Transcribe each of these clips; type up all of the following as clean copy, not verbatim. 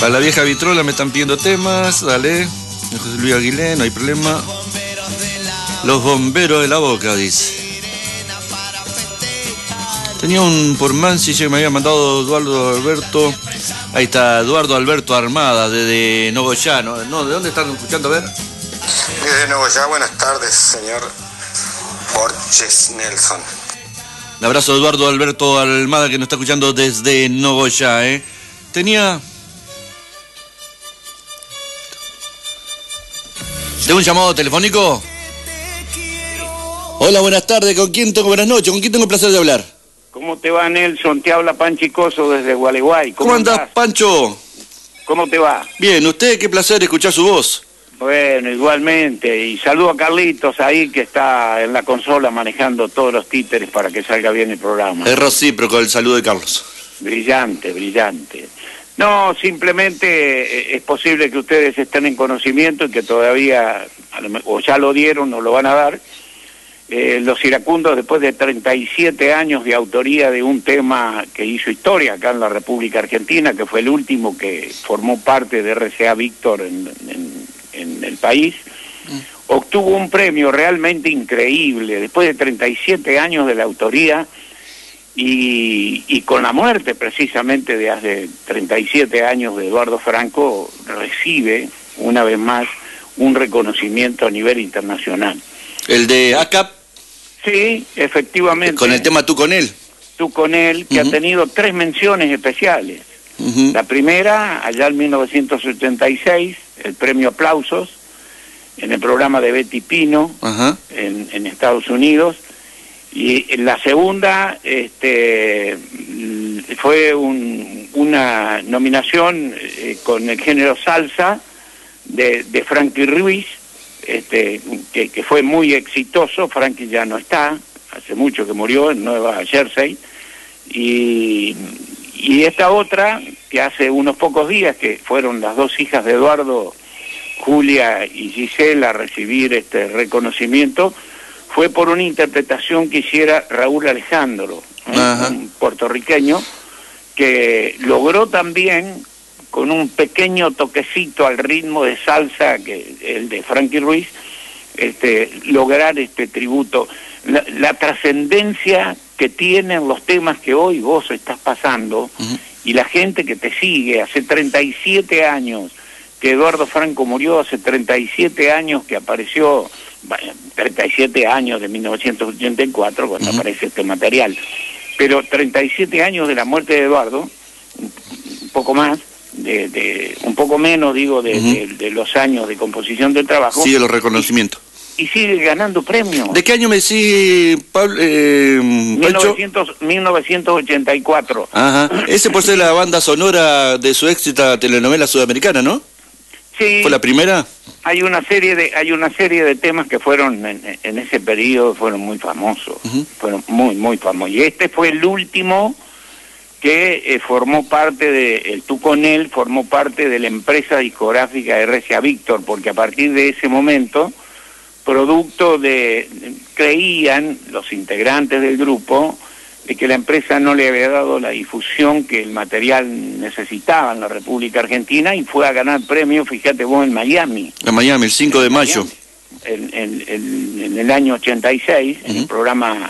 Para la vieja vitrola me están pidiendo temas, dale. José Luis Aguilé, no hay problema. Los bomberos de la Boca, dice. Tenía un por Mansilla que me había mandado Eduardo Alberto. Ahí está, Eduardo Alberto Armada, desde Nogoyá. No, ¿de dónde están escuchando? A ver. Desde Nogoyá, buenas tardes, señor Borges Nelson. Un abrazo a Eduardo Alberto Armada, que nos está escuchando desde Nogoyá, ¿eh? Tengo un llamado telefónico. Hola, buenas tardes. ¿Con quién tengo? Buenas noches. ¿Con quién tengo el placer de hablar? ¿Cómo te va, Nelson? Te habla Panchicoso desde Gualeguay. ¿Cómo andás, Pancho? ¿Cómo te va? Bien, ¿usted? Qué placer escuchar su voz. Bueno, igualmente. Y saludo a Carlitos ahí, que está en la consola manejando todos los títeres para que salga bien el programa. Es recíproco el saludo de Carlos. Brillante, brillante. No, simplemente es posible que ustedes estén en conocimiento y que todavía, o ya lo dieron o lo van a dar, los iracundos, después de 37 años de autoría de un tema que hizo historia acá en la República Argentina, que fue el último que formó parte de RCA Víctor en el país, obtuvo un premio realmente increíble, después de 37 años de la autoría, y con la muerte precisamente de hace 37 años de Eduardo Franco, recibe una vez más un reconocimiento a nivel internacional. ¿El de ACAP? Sí, efectivamente. Con el tema Tú con él. Tú con él, que ha tenido 3 menciones especiales. La primera, allá en 1976, el premio Aplausos, en el programa de Betty Pino, en Estados Unidos. Y la segunda fue una nominación con el género salsa de Frankie Ruiz, que fue muy exitoso. Frankie ya no está, hace mucho que murió en Nueva Jersey. Y esta otra, que hace unos pocos días, que fueron las 2 hijas de Eduardo, Julia y Gisela, a recibir este reconocimiento, fue por una interpretación que hiciera Raúl Alejandro, un puertorriqueño, que logró también, con un pequeño toquecito al ritmo de salsa, que el de Frankie Ruiz, lograr este tributo. La trascendencia que tienen los temas que hoy vos estás pasando, y la gente que te sigue. Hace 37 años que Eduardo Franco murió, hace 37 años que apareció, 37 años de 1984 cuando aparece este material, pero 37 años de la muerte de Eduardo, un poco más, un poco menos, digo, de los años de composición del trabajo. Sigue los reconocimientos. Y sigue ganando premios. ¿De qué año me decís, Pablo? 1984. Ajá. Ese por ser la banda sonora de su éxita telenovela sudamericana, ¿no? Sí. ¿Fue la primera? Hay una serie de temas que fueron en ese periodo, fueron muy famosos. Fueron muy, muy famosos. Y este fue el último que formó parte el Tú con él, formó parte de la empresa discográfica de RCA Víctor, porque a partir de ese momento, producto creían los integrantes del grupo de que la empresa no le había dado la difusión que el material necesitaba en la República Argentina, y fue a ganar premio, fíjate vos, en Miami. En Miami, el 5 de mayo. En el año 86, en el programa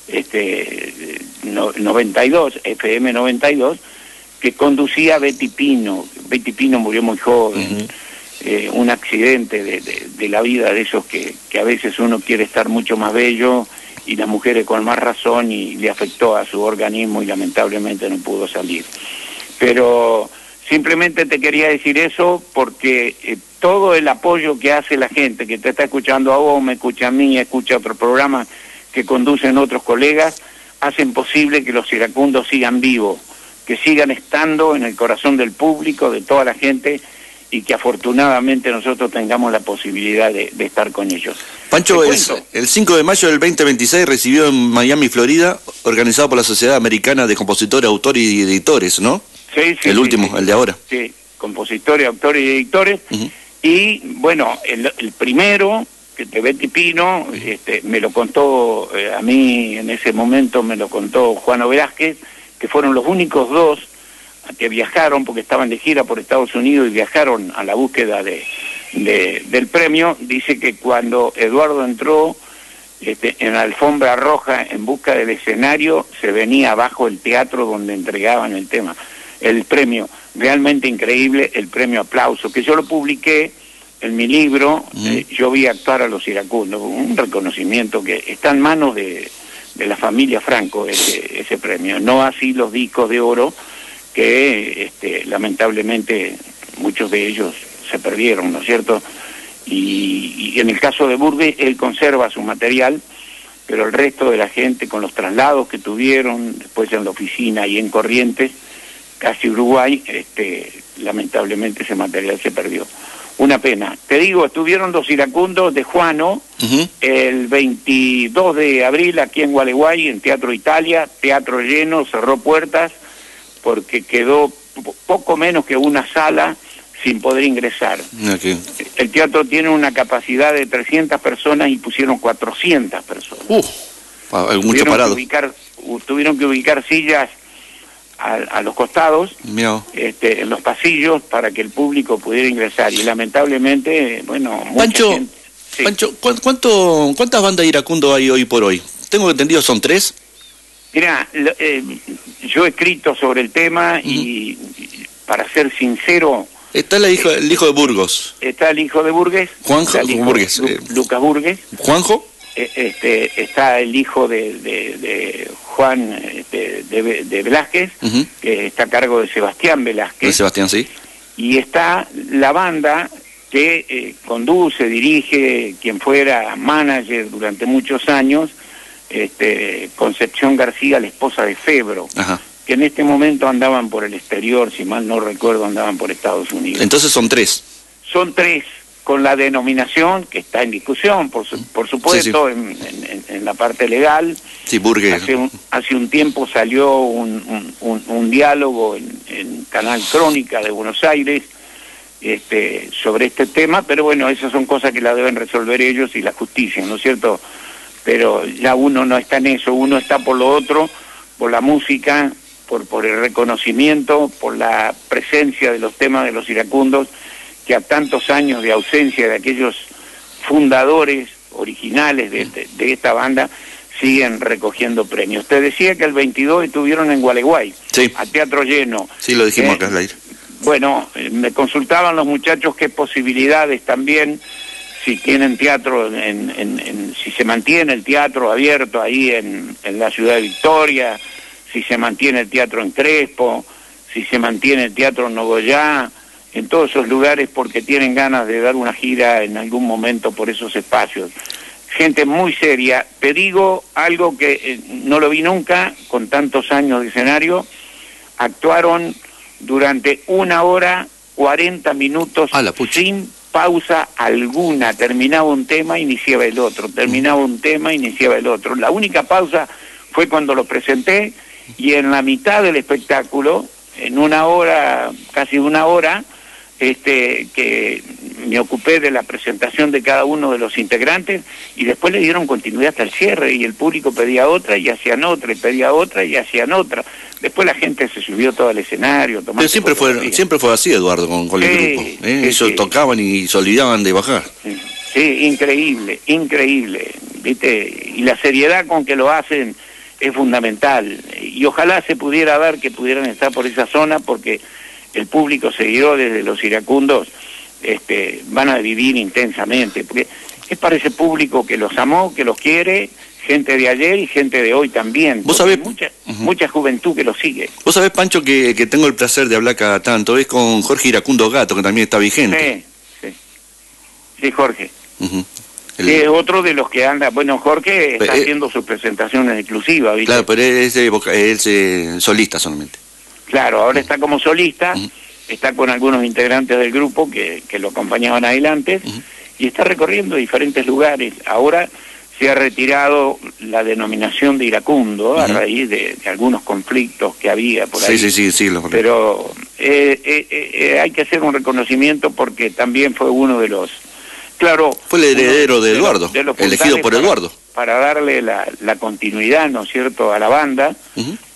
92, FM 92, que conducía Betty Pino. Betty Pino murió muy joven. Un accidente de la vida, de esos que a veces uno quiere estar mucho más bello, y las mujeres con más razón, y le afectó a su organismo y lamentablemente no pudo salir. Pero simplemente te quería decir eso porque todo el apoyo que hace la gente que te está escuchando a vos, me escucha a mí, escucha otro programa que conducen otros colegas, hacen posible que los iracundos sigan vivos, que sigan estando en el corazón del público, de toda la gente, y que afortunadamente nosotros tengamos la posibilidad de estar con ellos. Pancho, el 5 de mayo del 2026 recibió en Miami, Florida, organizado por la Sociedad Americana de Compositores, Autores y Editores, ¿no? Sí. El último, el de ahora. Sí, compositores, autores y editores. Y bueno, el primero, que de Betty Pino, me lo contó a mí en ese momento, me lo contó Juan Velázquez, que fueron los únicos 2 que viajaron, porque estaban de gira por Estados Unidos y viajaron a la búsqueda del premio, dice que cuando Eduardo entró en la alfombra roja en busca del escenario, se venía abajo el teatro donde entregaban el premio. Realmente increíble el premio Aplauso, que yo lo publiqué en mi libro, Yo vi actuar a los iracundos, un reconocimiento que está en manos de la familia Franco, ese premio, no así los discos de oro, que lamentablemente muchos de ellos se perdieron, ¿no es cierto? Y en el caso de Burgues, él conserva su material, pero el resto de la gente, con los traslados que tuvieron, después en la oficina y en Corrientes, casi Uruguay, lamentablemente ese material se perdió. Una pena. Te digo, estuvieron los iracundos de Juano el 22 de abril aquí en Gualeguay, en Teatro Italia, teatro lleno, cerró puertas, porque quedó poco menos que una sala sin poder ingresar. Okay. El teatro tiene una capacidad de 300 personas y pusieron 400 personas. Mucho parado. Tuvieron que ubicar sillas a los costados, en los pasillos, para que el público pudiera ingresar. Y lamentablemente, bueno, Pancho, gente, sí. Pancho, ¿cuántas bandas iracundo hay hoy por hoy? Tengo entendido son 3. Mira, yo he escrito sobre el tema y para ser sincero... Está el hijo de Burgos. Está el hijo de Burgues. Juanjo Burgues. Lucas Burgues. ¿Juanjo? Está el hijo de Juan de Velázquez, que está a cargo de Sebastián Velázquez. De Sebastián, sí. Y está la banda que conduce, dirige, quien fuera manager durante muchos años, Concepción García, la esposa de Febro. Ajá. Que en este momento andaban por el exterior, si mal no recuerdo, andaban por Estados Unidos. Entonces son 3. Son 3, con la denominación que está en discusión, por supuesto, sí. En la parte legal. Sí, Burgues. Hace un tiempo salió un diálogo en Canal Crónica de Buenos Aires sobre este tema, pero bueno, esas son cosas que las deben resolver ellos y la justicia, ¿no es cierto? Pero ya uno no está en eso, uno está por lo otro, por la música, por el reconocimiento, por la presencia de los temas de los iracundos, que a tantos años de ausencia de aquellos fundadores originales de esta banda, siguen recogiendo premios. Te decía que el 22 estuvieron en Gualeguay, sí, a teatro lleno. Sí, lo dijimos acá, Lair. Bueno, me consultaban los muchachos qué posibilidades también, si tienen teatro, si se mantiene el teatro abierto ahí en la ciudad de Victoria, si se mantiene el teatro en Crespo, si se mantiene el teatro en Nogoyá, en todos esos lugares, porque tienen ganas de dar una gira en algún momento por esos espacios. Gente muy seria. Te digo algo que no lo vi nunca, con tantos años de escenario, actuaron durante 1 hora 40 minutos sin pausa alguna. Terminaba un tema, iniciaba el otro, terminaba un tema, iniciaba el otro. La única pausa fue cuando lo presenté, y en la mitad del espectáculo, en 1 hora, casi 1 hora, que me ocupé de la presentación de cada uno de los integrantes, y después le dieron continuidad hasta el cierre, y el público pedía otra, y hacían otra, y pedía otra, y hacían otra. Después la gente se subió todo al escenario. Pero siempre fue así, Eduardo, con el grupo. Ellos tocaban y se olvidaban de bajar. Sí, increíble, increíble, ¿viste? Y la seriedad con que lo hacen es fundamental. Y ojalá se pudiera dar que pudieran estar por esa zona, porque el público seguidor desde los iracundos van a vivir intensamente, porque es para ese público que los amó, que los quiere, gente de ayer y gente de hoy también. ¿Vos sabés? Mucha juventud que los sigue. Vos sabés, Pancho, que tengo el placer de hablar cada tanto, es con Jorge Iracundo Gato, que también está vigente. Sí, Jorge. Sí, es otro de los que anda. Bueno, Jorge está haciendo sus presentaciones exclusivas, ¿viste? Claro, pero es solista solamente. Claro, ahora está como solista, está con algunos integrantes del grupo que lo acompañaban adelante, y está recorriendo diferentes lugares. Ahora se ha retirado la denominación de iracundo a raíz de algunos conflictos que había por ahí. Sí. Pero hay que hacer un reconocimiento, porque también fue uno de los... Claro, fue el heredero de Eduardo, elegido por Eduardo. Para darle la continuidad, ¿no es cierto?, a la banda,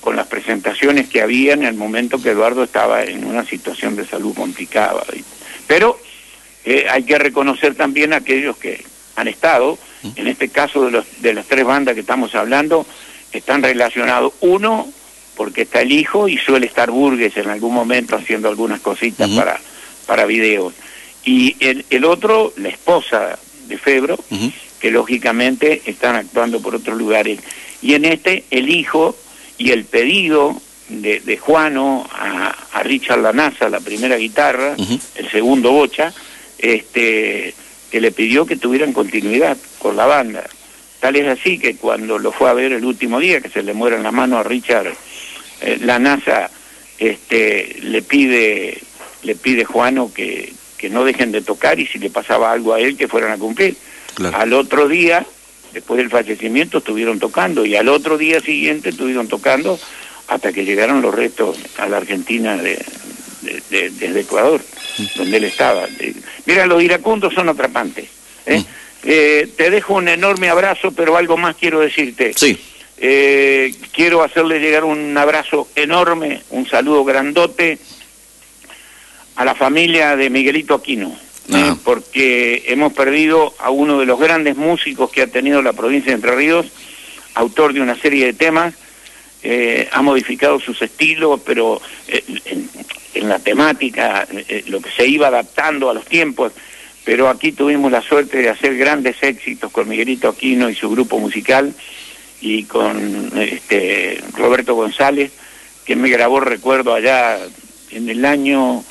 con las presentaciones que había en el momento que Eduardo estaba en una situación de salud complicada. Pero hay que reconocer también a aquellos que han estado, en este caso de las 3 bandas que estamos hablando, están relacionados. Uno, porque está el hijo y suele estar Burgues en algún momento haciendo algunas cositas para videos. Y el otro, la esposa de Febro, que lógicamente están actuando por otros lugares. Y en este, el hijo y el pedido de Juano a Richard Lanasa, la primera guitarra, el segundo bocha, que le pidió que tuvieran continuidad con la banda. Tal es así que cuando lo fue a ver el último día, que se le mueran las manos a Richard Lanasa, le pide Juano que no dejen de tocar, y si le pasaba algo a él, que fueran a cumplir. Claro. Al otro día, después del fallecimiento, estuvieron tocando, y al otro día siguiente estuvieron tocando hasta que llegaron los restos a la Argentina desde Ecuador, donde él estaba. Mira, los iracundos son atrapantes. Te dejo un enorme abrazo, pero algo más quiero decirte. Sí. Quiero hacerle llegar un abrazo enorme, un saludo grandote a la familia de Miguelito Aquino, porque hemos perdido a uno de los grandes músicos que ha tenido la provincia de Entre Ríos, autor de una serie de temas. Ha modificado sus estilos, pero en la temática, lo que se iba adaptando a los tiempos, pero aquí tuvimos la suerte de hacer grandes éxitos con Miguelito Aquino y su grupo musical, y con Roberto González, que me grabó, recuerdo, allá en el año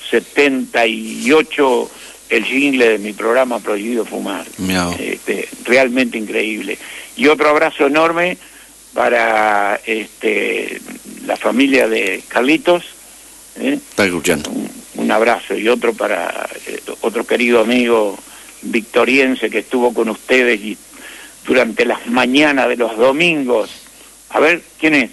78, el jingle de mi programa Prohibido Fumar. Realmente increíble. Y otro abrazo enorme para la familia de Carlitos. Está escuchando. Un abrazo, y otro para otro querido amigo victoriense que estuvo con ustedes y durante las mañanas de los domingos. A ver, ¿quién es?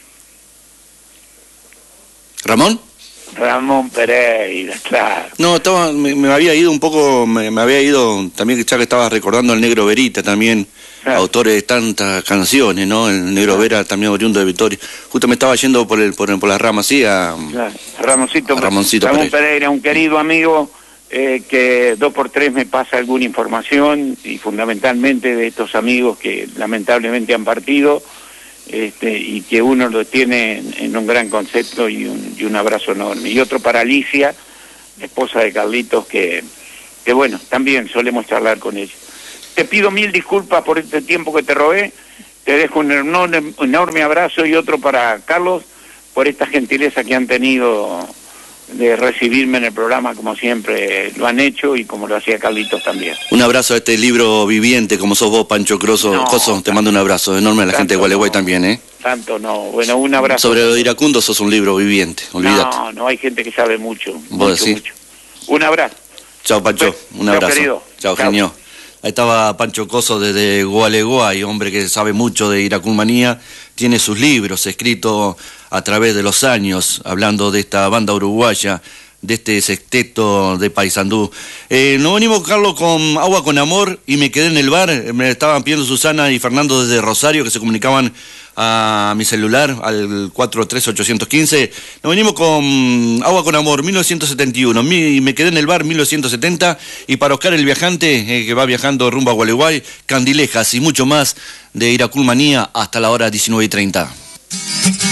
¿Ramón? Ramón Pereira, claro. No, me había ido un poco, me había ido también, ya que estabas recordando al Negro Verita también, claro, autor de tantas canciones, ¿no? El Negro Vera, también oriundo de Victoria. Justo me estaba yendo por la rama, sí, claro, Ramoncito Ramón Pereira, un querido amigo que 2x3 me pasa alguna información, y fundamentalmente de estos amigos que lamentablemente han partido. Y que uno lo tiene en un gran concepto y un abrazo enorme. Y otro para Alicia, esposa de Carlitos, que bueno, también solemos charlar con ella. Te pido 1000 disculpas por este tiempo que te robé, te dejo un enorme abrazo, y otro para Carlos, por esta gentileza que han tenido de recibirme en el programa, como siempre lo han hecho, y como lo hacía Carlitos también. Un abrazo a este libro viviente, como sos vos, Pancho Coso, te mando un abrazo enorme a la gente de Gualeguay también, Tanto no, bueno, un abrazo. Sobre lo de Iracundo sos un libro viviente, olvídate. No, hay gente que sabe mucho, mucho. Un abrazo. Chao, Pancho, un abrazo. Querido. Chao, genio. Ahí estaba Pancho Coso desde Gualeguay, hombre que sabe mucho de Iracunmanía, tiene sus libros escritos a través de los años, hablando de esta banda uruguaya, de este sexteto de Paysandú. Nos venimos, Carlos, con Agua con Amor, y me quedé en el bar. Me estaban pidiendo Susana y Fernando desde Rosario, que se comunicaban a mi celular, al 43815. Nos venimos con Agua con Amor, 1971. Y me quedé en el bar, 1970. Y para Oscar el viajante, que va viajando rumbo a Gualeguay, Candilejas y mucho más de Iracunmanía hasta la hora 19:30.